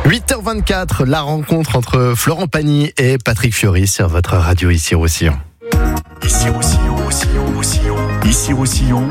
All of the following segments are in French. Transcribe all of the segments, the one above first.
8h24, la rencontre entre Florent Pagny et Patrick Fiori sur votre radio ici Roussillon. Ici Roussillon, Roussillon, Roussillon. Ici Roussillon.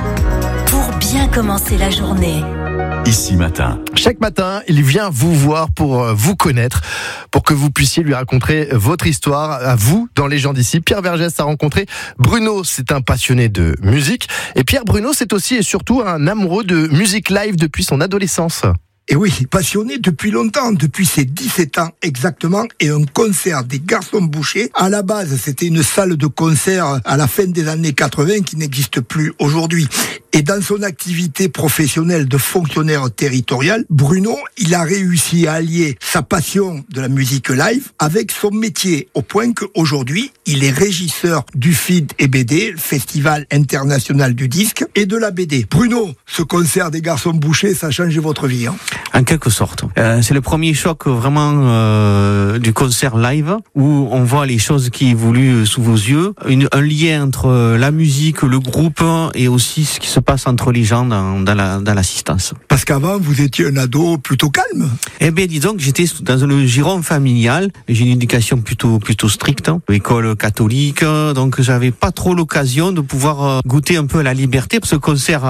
Pour bien commencer la journée. Ici Matin. Chaque matin, il vient vous voir pour vous connaître, pour que vous puissiez lui raconter votre histoire à vous, dans les gens d'ici. Pierre Vergès a rencontré Bruno, c'est un passionné de musique. Et Pierre Bruno, c'est aussi et surtout un amoureux de musique live depuis son adolescence. Et oui, passionné depuis longtemps, depuis ses 17 ans exactement, et un concert des Garçons Bouchers. À la base, c'était une salle de concert à la fin des années 80 qui n'existe plus aujourd'hui. Et dans son activité professionnelle de fonctionnaire territorial, Bruno, il a réussi à allier sa passion de la musique live avec son métier, au point qu'aujourd'hui, il est régisseur du FID et BD, le Festival International du Disque, et de la BD. Bruno, ce concert des Garçons Bouchers, ça a changé votre vie, hein ? En quelque sorte. C'est le premier choc vraiment du concert live où on voit les choses qui évoluent sous vos yeux. Un lien entre la musique, le groupe et aussi ce qui se passe entre les gens dans l'assistance. Parce qu'avant, vous étiez un ado plutôt calme. Eh bien, disons que j'étais dans un giron familial. J'ai une éducation plutôt stricte, école catholique, donc j'avais pas trop l'occasion de pouvoir goûter un peu à la liberté. Ce concert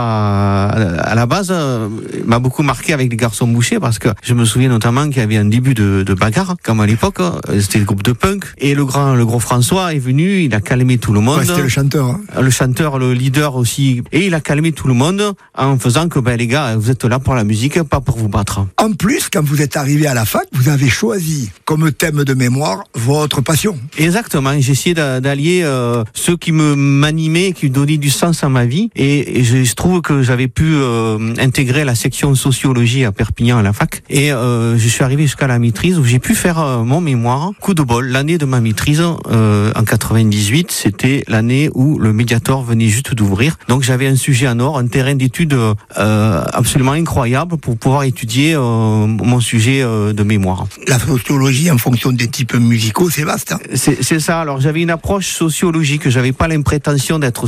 à la base m'a beaucoup marqué avec les Garçons Bouchers parce que je me souviens notamment qu'il y avait un début de bagarre, comme à l'époque, c'était le groupe de punk, et le gros François est venu, il a calmé tout le monde. Ouais, c'était le chanteur. Hein. Le chanteur, le leader aussi, et il a calmé tout le monde en faisant que les gars, vous êtes là pour la musique, pas pour vous battre. En plus, quand vous êtes arrivé à la fac, vous avez choisi comme thème de mémoire votre passion. Exactement, j'ai essayé d'allier ce qui m'animait, qui donnait du sens à ma vie, et je trouve que j'avais pu intégrer la section sociologie à Perpignan à la fac, et je suis arrivé jusqu'à la maîtrise où j'ai pu faire mon mémoire. Coup de bol, l'année de ma maîtrise en 98, c'était l'année où le Mediator venait juste d'ouvrir, donc j'avais un sujet en or, un terrain d'études absolument incroyable pour pouvoir étudier mon sujet de mémoire. La sociologie en fonction des types musicaux, c'est vaste. Hein. C'est ça, alors j'avais une approche sociologique, j'avais pas l'impression d'être